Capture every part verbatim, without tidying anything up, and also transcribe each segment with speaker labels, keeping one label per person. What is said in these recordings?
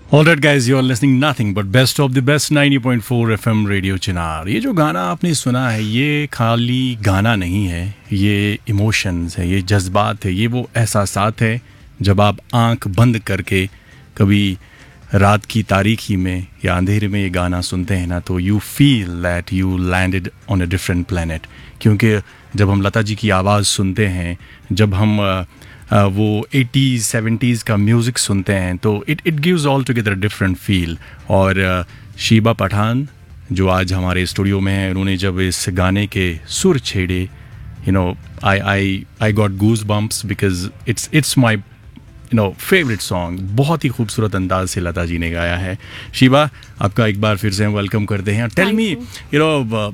Speaker 1: All right guys, you are listening nothing but best of the best ninety point four F M radio चिनार। ये जो गाना आपने सुना है ये खाली गाना नहीं है, ये इमोशंस है, ये जज्बात है, ये वो एहसासात है जब आप आंख बंद करके कभी रात की तारीकी में या अंधेरे में ये गाना सुनते हैं ना, तो you feel that you landed on a different planet. क्योंकि जब हम लता जी की आवाज़ सुनते हैं, जब हम uh, Uh, वो एटीज़ सेवेंटीज़ का म्यूज़िक सुनते हैं तो it it gives all together different feel. और uh, शीबा पठान जो आज हमारे स्टूडियो में है, उन्होंने जब इस गाने के सुर छेड़े, you know I I I got goose bumps because it's it's my you know favourite song. बहुत ही खूबसूरत अंदाज से लता जी ने गाया है। शीबा, आपका एक बार फिर से हम वेलकम करते हैं। Tell me, you know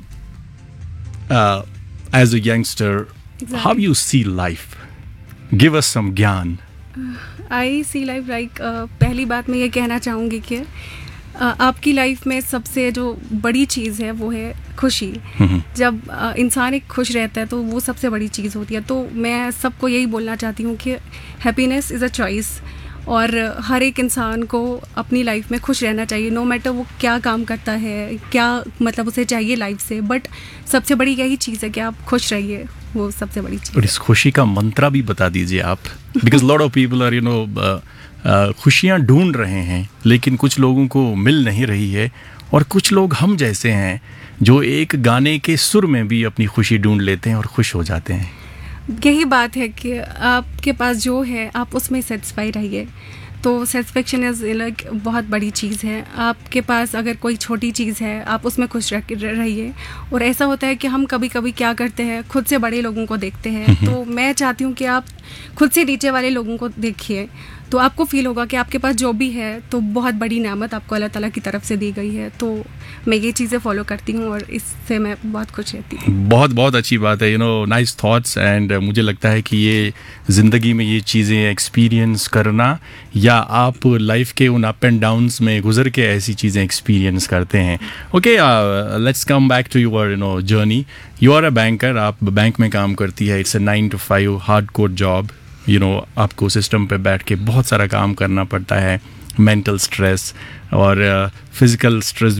Speaker 1: as a youngster, how you see life? Give us some ज्ञान।
Speaker 2: आई सी लाइफ लाइक पहली बात मैं ये कहना चाहूँगी कि uh, आपकी लाइफ में सबसे जो बड़ी चीज़ है वो है खुशी। जब uh, इंसान एक खुश रहता है तो वो सबसे बड़ी चीज़ होती है। तो मैं सबको यही बोलना चाहती हूँ कि हैप्पीनेस इज़ अ चॉइस, और हर एक इंसान को अपनी लाइफ में खुश रहना चाहिए, नो मैटर वो क्या काम करता है, क्या मतलब उसे चाहिए लाइफ से। बट सबसे बड़ी यही चीज़ है कि आप खुश रहिए, वो सबसे बड़ी चीज़।
Speaker 1: और इस खुशी का मंत्रा भी बता दीजिए आप, because lot of people are you know खुशियाँ ढूंढ रहे हैं लेकिन कुछ लोगों को मिल नहीं रही है, और कुछ लोग हम जैसे हैं जो एक गाने के सुर में भी अपनी खुशी ढूंढ लेते हैं और खुश हो जाते हैं।
Speaker 2: यही बात है कि आपके पास जो है आप उसमें सेटिस्फाई रहिए। तो सेटिस्फेक्शन इज़ लाइक बहुत बड़ी चीज़ है। आपके पास अगर कोई छोटी चीज़ है आप उसमें खुश रहिए। और ऐसा होता है कि हम कभी कभी क्या करते हैं, खुद से बड़े लोगों को देखते हैं। तो मैं चाहती हूँ कि आप खुद से नीचे वाले लोगों को देखिए, तो आपको फील होगा कि आपके पास जो भी है तो बहुत बड़ी नेमत आपको अल्लाह ताला की तरफ से दी गई है। तो मैं ये चीज़ें फॉलो करती हूँ और इससे मैं बहुत खुश रहती हूँ।
Speaker 1: बहुत बहुत अच्छी बात है, you know nice thoughts. And मुझे लगता है कि ये ज़िंदगी में ये चीज़ें एक्सपीरियंस करना, या आप लाइफ के उन अप एंड डाउन्स में गुजर के ऐसी चीज़ें एक्सपीरियंस करते हैं। Okay, let's come back to your you know journey. You are a banker, आप बैंक में काम करती है। It's a nine to five hard core job. You know आपको सिस्टम पे बैठ के बहुत सारा काम करना पड़ता है, मेंटल स्ट्रेस और फिज़िकल स्ट्रेस